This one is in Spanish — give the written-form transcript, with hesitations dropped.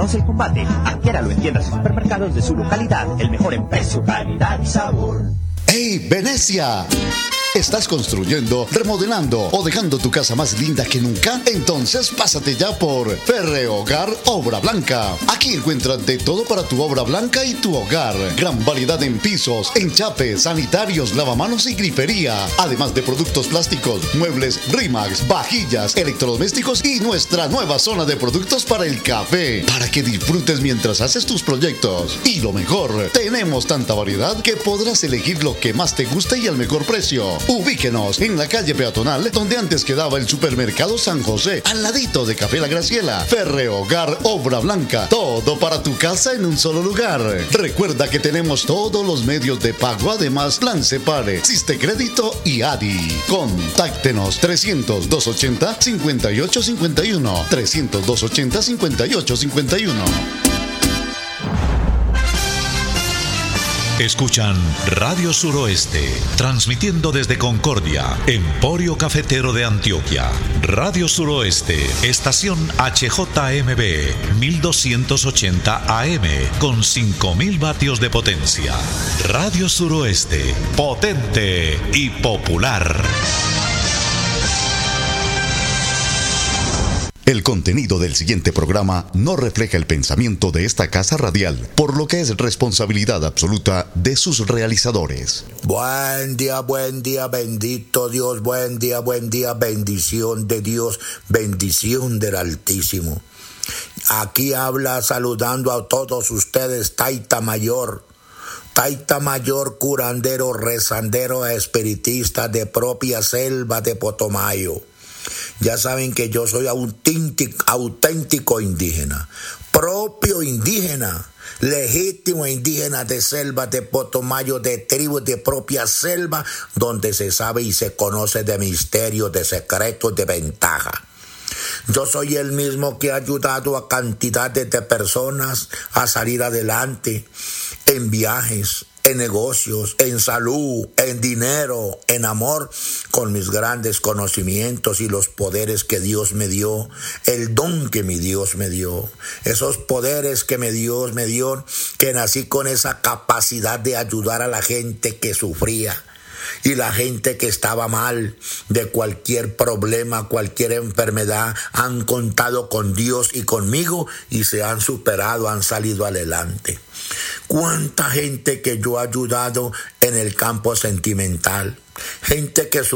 Conoce y combate. Adquiéralo en tiendas y supermercados de su localidad. El mejor en precio, calidad y sabor. ¡Hey, Venecia! ¿Estás construyendo, remodelando o dejando tu casa más linda que nunca? Entonces pásate ya por Ferrehogar Obra Blanca. Aquí encuentras de todo para tu obra blanca y tu hogar. Gran variedad en pisos, enchapes, sanitarios, lavamanos y grifería. Además de productos plásticos, muebles Rimax, vajillas, electrodomésticos y nuestra nueva zona de productos para el café. Para que disfrutes mientras haces tus proyectos. Y lo mejor, tenemos tanta variedad que podrás elegir lo que más te guste y al mejor precio. Ubíquenos en la calle peatonal donde antes quedaba el supermercado San José, al ladito de Café La Graciela. Ferrehogar Obra Blanca, todo para tu casa en un solo lugar. Recuerda que tenemos todos los medios de pago, además Plan Separe, Siste Crédito y ADI. Contáctenos 300-280-5851, 300-280-5851. Escuchan Radio Suroeste, transmitiendo desde Concordia, Emporio Cafetero de Antioquia. Radio Suroeste, estación HJMB, 1280 AM, con 5000 vatios de potencia. Radio Suroeste, potente y popular. El contenido del siguiente programa no refleja el pensamiento de esta casa radial, por lo que es responsabilidad absoluta de sus realizadores. Buen día, bendito Dios, buen día, bendición de Dios, bendición del Altísimo. Aquí habla saludando a todos ustedes Taita Mayor, curandero, rezandero, espiritista de propia selva de Potomayo. Ya saben que yo soy auténtico indígena, propio indígena, legítimo indígena de selva de Potomayo, de tribu de propia selva, donde se sabe y se conoce de misterios, de secretos, de ventaja. Yo soy el mismo que ha ayudado a cantidades de personas a salir adelante en viajes, en negocios, en salud, en dinero, en amor, con mis grandes conocimientos y los poderes que Dios me dio, el don que mi Dios me dio, esos poderes que Dios me dio, que nací con esa capacidad de ayudar a la gente que sufría. Y la gente que estaba mal de cualquier problema, cualquier enfermedad, han contado con Dios y conmigo y se han superado, han salido adelante. ¿Cuánta gente que yo he ayudado en el campo sentimental? Gente que